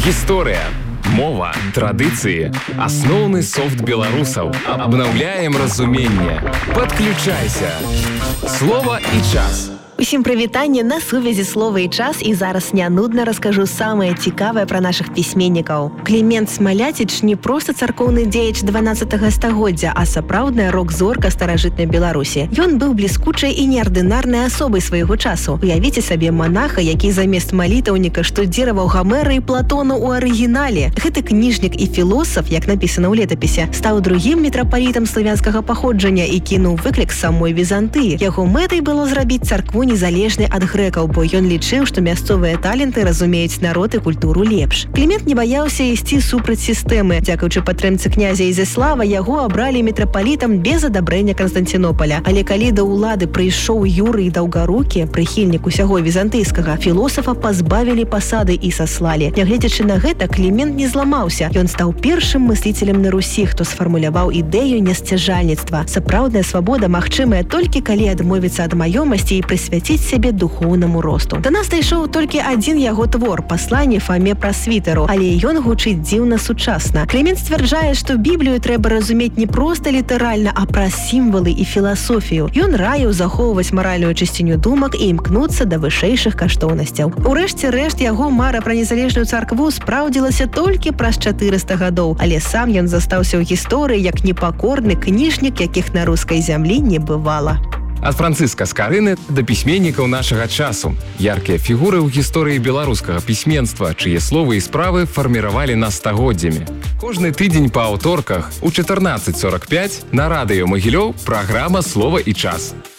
Гісторыя, мова, традыцыі, асноўны софт беларусаў. Абнаўляем разуменне. Падключайся. Слова і час. Усім прывітанне, на сувязі слова і час, і зараз нянудна раскажу самае цікавае пра нашых пісьменнікаў. Клімент Смаляціч не проста царкоўны дзеяч 12 стагоддзя, а сапраўдная рок-зорка старажытнай Беларусі. Ён быў бліскучай і неардынарнай асобай свайго часу. Уявіце сабе манаха, які замест малітаўніка штудзіраваў Гамера і Платона ў арыгінале. Гэты кніжнік і філосаф, як напісана ў летапісе, стаў другім мітрапалітам славянскага паходжання і кінуў выклік самой Візантыі. Яго мэтай было зрабіць царкву незалежнай ад грэкаў, бо ён лічыў, што мясцовыя таленты разумеюць народ і культуру лепш. Клімент не баяўся ісці супраць сістэмы. Дзякуючы падтрымцы князя Ізяслава, яго абралі мітрапалітам без адабрэння Канстанцінополя. Але калі да ўлады прыйшоў Юрый Даўгарукі, прыхільнік усяго візантыйскага, філосафа пазбавілі пасады і саслалі. Нягледзячы на гэта, Клімент не зламаўся. Ён стаў першым мысліцелем на Русі, хто сфармуляваў ідэю нясцяжальніцтва. Сапраўдная свабода магчымая толькі калі адмовіцца ад маёмасці і прысвяціць сябе духоўнаму росту. Да нас дайшоў толькі адзін яго твор, пасланне Фаме Прасвітару, але ён гучыць дзіўна сучасна. Клімент сцвярджае, што Біблію трэба разумець не проста літаральна, а праз сімвалы і філасофію. Ён раіў захоўваць маральную чысціню думак і імкнуцца да вышэйшых каштоўнасцяў. Урэшце рэшт, яго мара пра незалежную царкву спраўдзілася толькі праз 400 гадоў, але сам ён застаўся ў гісторыі як непакорны кніжнік, якіх на рускай зямлі не бывала. Ад Францыска Скарыны да пісьменнікаў нашага часу. Яркія фігуры ў гісторыі беларускага пісьменства, чые словы і справы фарміравалі нас стагоддзямі. Кожны тыдзень па аўторках у 14:45 на радыё Магілёў праграма «Слова і час».